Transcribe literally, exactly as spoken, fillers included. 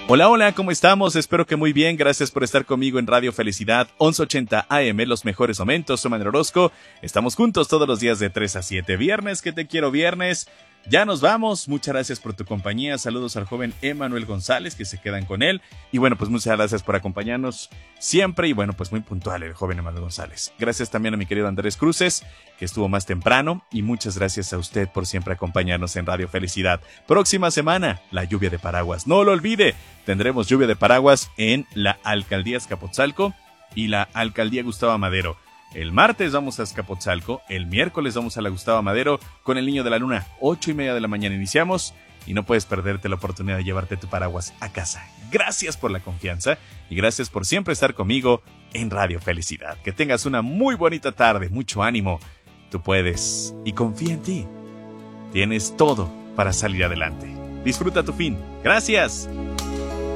Hola, hola, ¿cómo estamos? Espero que muy bien. Gracias por estar conmigo en Radio Felicidad once ochenta A M, los mejores momentos. Soy Manuel Orozco. Estamos juntos todos los días de tres a siete. Viernes, que te quiero viernes. Ya nos vamos. Muchas gracias por tu compañía. Saludos al joven Emanuel González, que se quedan con él. Y bueno, pues muchas gracias por acompañarnos siempre. Y bueno, pues muy puntual el joven Emanuel González. Gracias también a mi querido Andrés Cruces, que estuvo más temprano. Y muchas gracias a usted por siempre acompañarnos en Radio Felicidad. Próxima semana, la lluvia de paraguas. No lo olvide, tendremos lluvia de paraguas en la Alcaldía Azcapotzalco y la Alcaldía Gustavo Amadero. El martes vamos a Azcapotzalco, el miércoles vamos a la Gustavo Amadero con el Niño de la Luna. Ocho y media de la mañana iniciamos y no puedes perderte la oportunidad de llevarte tu paraguas a casa. Gracias por la confianza y gracias por siempre estar conmigo en Radio Felicidad. Que tengas una muy bonita tarde, mucho ánimo. Tú puedes y confía en ti. Tienes todo para salir adelante. Disfruta tu fin. Gracias.